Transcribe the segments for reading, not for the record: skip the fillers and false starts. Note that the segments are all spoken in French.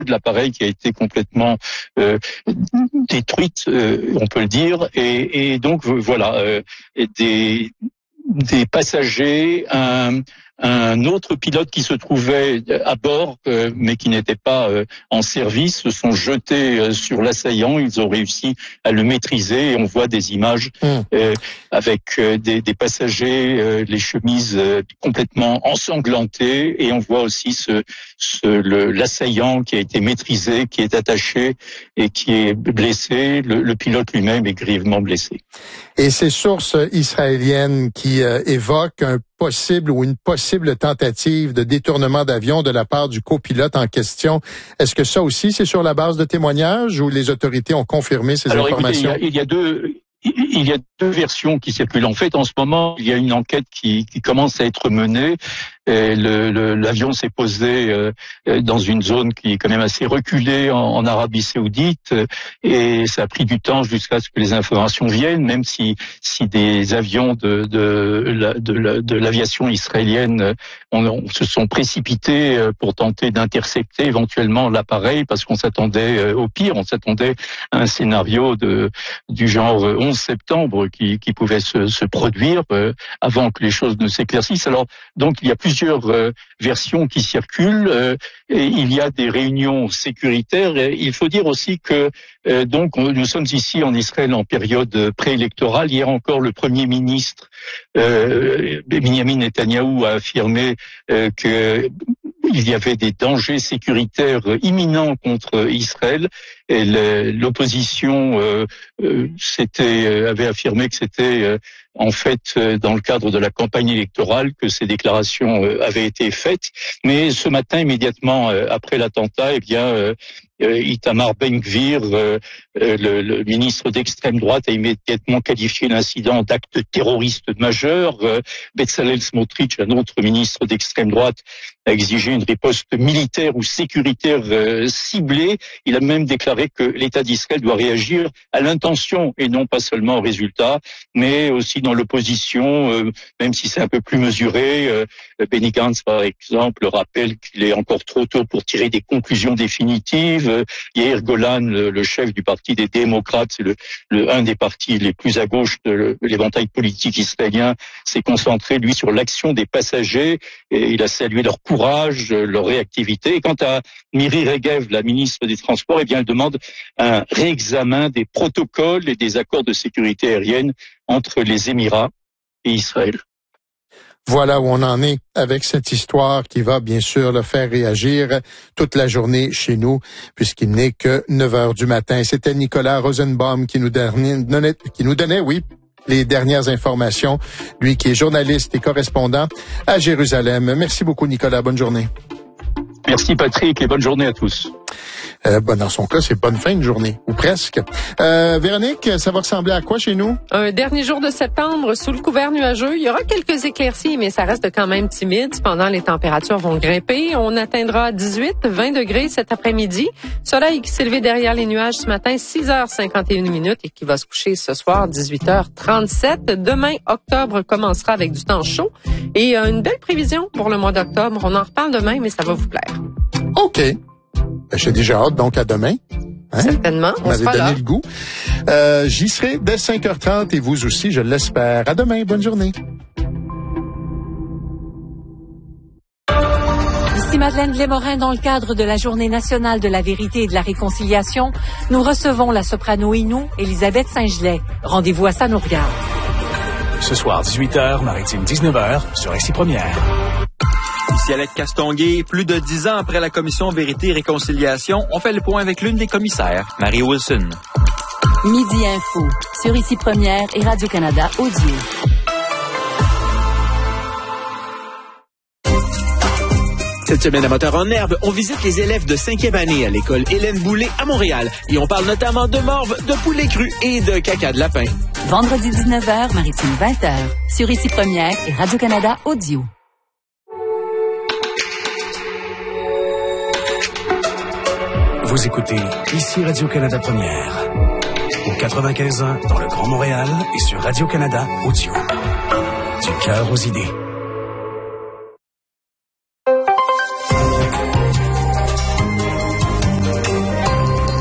de l'appareil qui a été complètement détruite, on peut le dire, et donc voilà, des passagers, un autre pilote qui se trouvait à bord, mais qui n'était pas en service, se sont jetés sur l'assaillant. Ils ont réussi à le maîtriser et on voit des images avec des passagers, les chemises complètement ensanglantées, et on voit aussi l'assaillant qui a été maîtrisé, qui est attaché et qui est blessé. Le pilote lui-même est grièvement blessé. Et ces sources israéliennes qui évoquent une possible tentative de détournement d'avion de la part du copilote en question. Est-ce que ça aussi, c'est sur la base de témoignages ou les autorités ont confirmé ces informations? Écoutez, il y a deux versions qui circulent. En fait, en ce moment, il y a une enquête qui commence à être menée. L'avion s'est posé dans une zone qui est quand même assez reculée en Arabie Saoudite, et ça a pris du temps jusqu'à ce que les informations viennent, même si des avions de l'aviation israélienne se sont précipités pour tenter d'intercepter éventuellement l'appareil, parce qu'on s'attendait au pire, on s'attendait à un scénario du genre 11 septembre qui pouvait se produire avant que les choses ne s'éclaircissent. Alors donc il y a plusieurs versions qui circulent, et il y a des réunions sécuritaires. Et il faut dire aussi que donc nous sommes ici en Israël en période préélectorale. Hier encore, le Premier ministre Benjamin Netanyahou a affirmé que il y avait des dangers sécuritaires imminents contre Israël, et l'opposition avait affirmé que c'était en fait dans le cadre de la campagne électorale que ces déclarations avaient été faites. Mais ce matin, immédiatement après l'attentat, Itamar Ben-Gvir, le ministre d'extrême droite, a immédiatement qualifié l'incident d'acte terroriste majeur. Bezalel Smotrich, un autre ministre d'extrême droite, a exigé une riposte militaire ou sécuritaire ciblée. Il a même déclaré que l'État d'Israël doit réagir à l'intention et non pas seulement au résultat, mais aussi dans l'opposition, même si c'est un peu plus mesuré. Benny Gantz, par exemple, rappelle qu'il est encore trop tôt pour tirer des conclusions définitives. Yair Golan, le chef du parti des démocrates, c'est un des partis les plus à gauche de l'éventail politique israélien, s'est concentré, lui, sur l'action des passagers, et il a salué leur courage, leur réactivité. Et quant à Miri Regev, la ministre des Transports, elle demande un réexamen des protocoles et des accords de sécurité aérienne entre les Émirats et Israël. Voilà où on en est avec cette histoire qui va bien sûr le faire réagir toute la journée chez nous, puisqu'il n'est que 9 heures du matin. C'était Nicolas Rosenbaum qui nous donnait, les dernières informations. Lui qui est journaliste et correspondant à Jérusalem. Merci beaucoup, Nicolas. Bonne journée. Merci, Patrick, et bonne journée à tous. Dans son cas, c'est bonne fin de journée, ou presque. Véronique, ça va ressembler à quoi chez nous? Un dernier jour de septembre sous le couvert nuageux. Il y aura quelques éclaircies, mais ça reste quand même timide. Cependant, les températures vont grimper. On atteindra 18-20 degrés cet après-midi. Soleil qui s'est levé derrière les nuages ce matin, 6h51 et qui va se coucher ce soir, 18h37. Demain, octobre commencera avec du temps chaud et une belle prévision pour le mois d'octobre. On en reparle demain, mais ça va vous plaire. OK. J'ai déjà hâte, donc à demain. Certainement, on m'avait donné le goût. J'y serai dès 5h30 et vous aussi, je l'espère. À demain, bonne journée. Ici Madeleine Lémorin. Dans le cadre de la Journée nationale de la vérité et de la réconciliation, nous recevons la soprano Inou, Elisabeth Saint-Gelais. Rendez-vous à Ça nous regarde. Ce soir, 18h, Maritime 19h, sur Ici Première. Ici Alec Castonguay. Plus de 10 ans après la commission Vérité et Réconciliation, on fait le point avec l'une des commissaires, Marie Wilson. Midi Info, sur Ici Première et Radio-Canada Audio. Cette semaine à Moteur en Herbe, on visite les élèves de 5e année à l'école Hélène Boulay à Montréal. Et on parle notamment de morve, de poulet cru et de caca de lapin. Vendredi 19h, Maritime 20h, sur Ici Première et Radio-Canada Audio. Vous écoutez Ici Radio-Canada Première, au 95.1 dans le Grand Montréal et sur Radio-Canada Audio. Du cœur aux idées.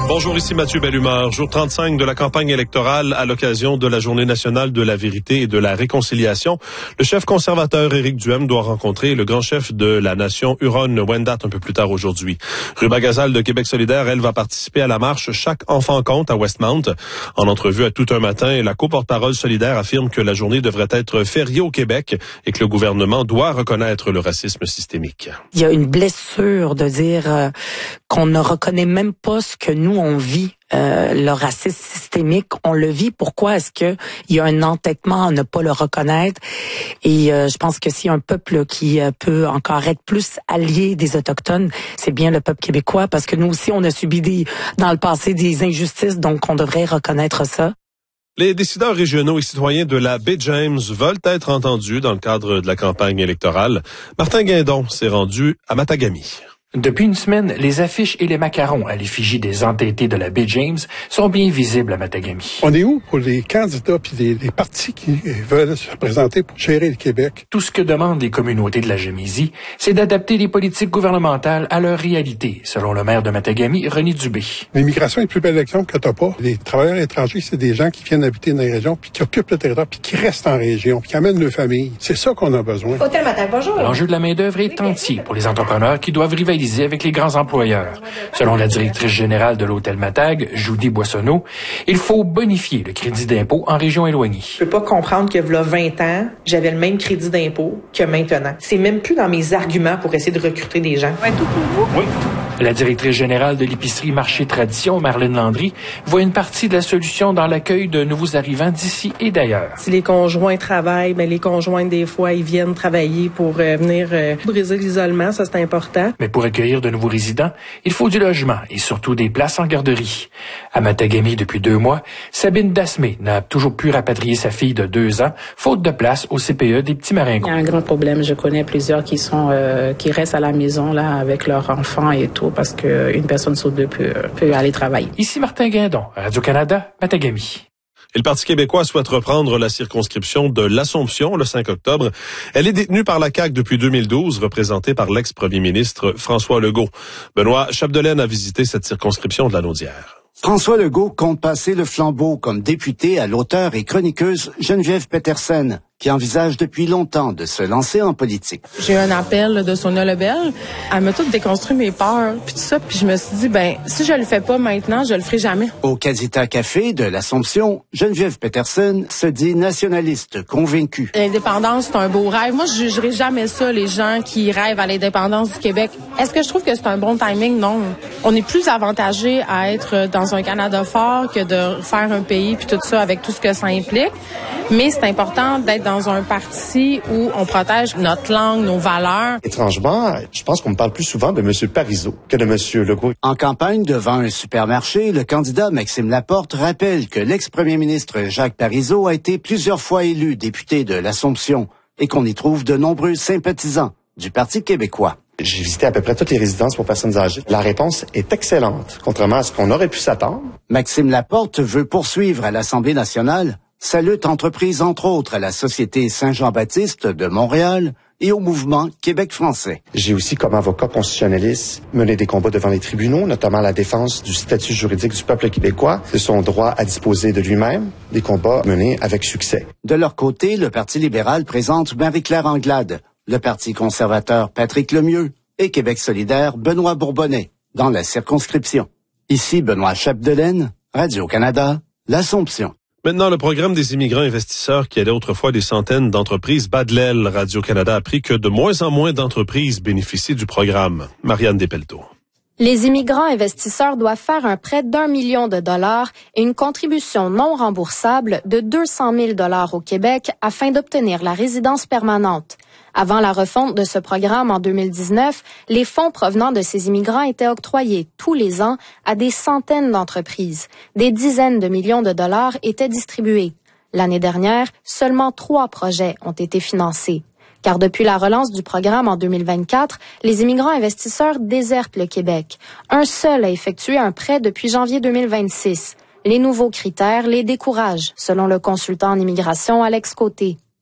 Bonjour, ici Mathieu Bellumeur. Jour 35 de la campagne électorale à l'occasion de la Journée nationale de la vérité et de la réconciliation. Le chef conservateur Éric Duhem doit rencontrer le grand chef de la nation Huron-Wendat un peu plus tard aujourd'hui. Ruba Gazal de Québec solidaire, elle, va participer à la marche Chaque enfant compte à Westmount. En entrevue à Tout un matin, la co-porte-parole solidaire affirme que la journée devrait être fériée au Québec et que le gouvernement doit reconnaître le racisme systémique. Il y a une blessure de dire qu'on ne reconnaît même pas ce que nous on vit. Le racisme systémique, on le vit. Pourquoi est-ce que il y a un entêtement à ne pas le reconnaître? Et je pense que s'il y a un peuple qui peut encore être plus allié des Autochtones, c'est bien le peuple québécois, parce que nous aussi, on a subi dans le passé des injustices, donc on devrait reconnaître ça. Les décideurs régionaux et citoyens de la baie James veulent être entendus dans le cadre de la campagne électorale. Martin Guindon s'est rendu à Matagami. Depuis une semaine, les affiches et les macarons à l'effigie des entêtés de la baie James sont bien visibles à Matagami. On est où pour les candidats puis les partis qui veulent se présenter pour gérer le Québec? Tout ce que demandent les communautés de la Gémésie, c'est d'adapter les politiques gouvernementales à leur réalité, selon le maire de Matagami, René Dubé. L'immigration est le plus bel exemple que t'as pas. Les travailleurs étrangers, c'est des gens qui viennent habiter dans les régions puis qui occupent le territoire puis qui restent en région puis qui amènent leur famille. C'est ça qu'on a besoin. Hôtel Matin, bonjour. L'enjeu de la main-d'œuvre est entier pour les entrepreneurs qui doivent rivaliser avec les grands employeurs. Selon la directrice générale de l'Hôtel Matag, Judy Boissonneau, il faut bonifier le crédit d'impôt en région éloignée. Je peux pas comprendre que v'là 20 ans, j'avais le même crédit d'impôt que maintenant. C'est même plus dans mes arguments pour essayer de recruter des gens. Ouais, tout pour vous? Oui. La directrice générale de l'épicerie Marché Tradition, Marlène Landry, voit une partie de la solution dans l'accueil de nouveaux arrivants d'ici et d'ailleurs. Si les conjoints travaillent, ben les conjoints, des fois, ils viennent travailler pour venir briser l'isolement, ça c'est important. Mais pour accueillir de nouveaux résidents, il faut du logement et surtout des places en garderie. À Matagami, depuis 2 mois, Sabine Dasmé n'a toujours pu rapatrier sa fille de 2 ans, faute de place au CPE des Petits-Maringouins. Il y a un grand problème. Je connais plusieurs qui restent à la maison là avec leurs enfants et tout, parce qu'une personne sur 2 peut aller travailler. Ici Martin Guindon, Radio-Canada, Matagami. Et le Parti québécois souhaite reprendre la circonscription de l'Assomption le 5 octobre. Elle est détenue par la CAQ depuis 2012, représentée par l'ex-premier ministre François Legault. Benoît Chapdelaine a visité cette circonscription de la Naudière. François Legault compte passer le flambeau comme député à l'auteure et chroniqueuse Geneviève Petersen, qui envisage depuis longtemps de se lancer en politique. J'ai eu un appel de Sonia Lebel. Elle m'a tout déconstruit mes peurs, puis tout ça, puis je me suis dit, si je le fais pas maintenant, je le ferai jamais. Au Casita Café de l'Assomption, Geneviève Petersen se dit nationaliste convaincue. L'indépendance, c'est un beau rêve. Moi, je jugerai jamais ça, les gens qui rêvent à l'indépendance du Québec. Est-ce que je trouve que c'est un bon timing? Non. On est plus avantagé à être dans un Canada fort que de faire un pays, puis tout ça, avec tout ce que ça implique. Mais c'est important d'être dans un parti où on protège notre langue, nos valeurs. Étrangement, je pense qu'on me parle plus souvent de M. Parizeau que de M. Legault. En campagne devant un supermarché, le candidat Maxime Laporte rappelle que l'ex-premier ministre Jacques Parizeau a été plusieurs fois élu député de l'Assomption et qu'on y trouve de nombreux sympathisants du Parti québécois. J'ai visité à peu près toutes les résidences pour personnes âgées. La réponse est excellente, contrairement à ce qu'on aurait pu s'attendre. Maxime Laporte veut poursuivre à l'Assemblée nationale sa lutte entreprise entre autres à la Société Saint-Jean-Baptiste de Montréal et au mouvement Québec français. J'ai aussi, comme avocat constitutionnaliste, mené des combats devant les tribunaux, notamment la défense du statut juridique du peuple québécois, de son droit à disposer de lui-même, des combats menés avec succès. De leur côté, le Parti libéral présente Marie-Claire Anglade, le Parti conservateur Patrick Lemieux et Québec solidaire Benoît Bourbonnais dans la circonscription. Ici Benoît Chapdelaine, Radio-Canada, l'Assomption. Maintenant, le programme des immigrants investisseurs qui aidait autrefois des centaines d'entreprises bat de l'aile. Radio-Canada a appris que de moins en moins d'entreprises bénéficient du programme. Marianne Despelteaux. Les immigrants investisseurs doivent faire un prêt d'1 million de dollars et une contribution non remboursable de 200 000 dollars au Québec afin d'obtenir la résidence permanente. Avant la refonte de ce programme en 2019, les fonds provenant de ces immigrants étaient octroyés tous les ans à des centaines d'entreprises. Des dizaines de millions de dollars étaient distribués. L'année dernière, seulement 3 projets ont été financés. Car depuis la relance du programme en 2024, les immigrants investisseurs désertent le Québec. Un seul a effectué un prêt depuis janvier 2026. Les nouveaux critères les découragent, selon le consultant en immigration Alex Côté.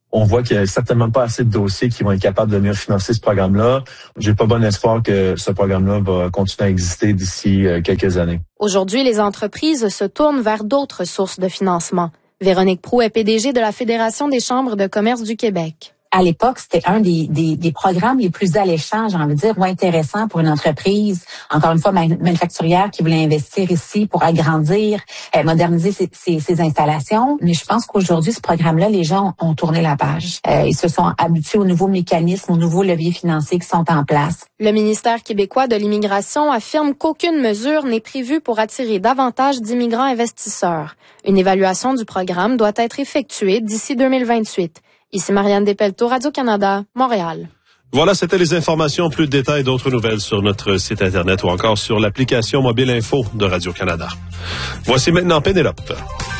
On voit qu'il n'y a certainement pas assez de dossiers qui vont être capables de venir financer ce programme-là. J'ai pas bon espoir que ce programme-là va continuer à exister d'ici quelques années. Aujourd'hui, les entreprises se tournent vers d'autres sources de financement. Véronique Proulx est PDG de la Fédération des chambres de commerce du Québec. À l'époque, c'était un des programmes les plus alléchants, j'ai envie de dire, ou intéressants pour une entreprise, encore une fois, manufacturière qui voulait investir ici pour agrandir, moderniser ses installations. Mais je pense qu'aujourd'hui, ce programme-là, les gens ont tourné la page. Ils se sont habitués aux nouveaux mécanismes, aux nouveaux leviers financiers qui sont en place. Le ministère québécois de l'Immigration affirme qu'aucune mesure n'est prévue pour attirer davantage d'immigrants investisseurs. Une évaluation du programme doit être effectuée d'ici 2028. Ici Marianne Despelteaux, Radio-Canada, Montréal. Voilà, c'était les informations. Plus de détails, d'autres nouvelles sur notre site Internet ou encore sur l'application Mobile Info de Radio-Canada. Voici maintenant Pénélope.